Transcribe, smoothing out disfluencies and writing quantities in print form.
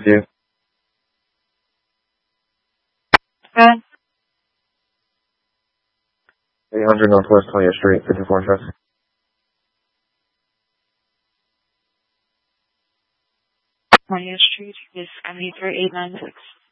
you? 800 Northwest 20th Street, 54 inches. Street is MV3896.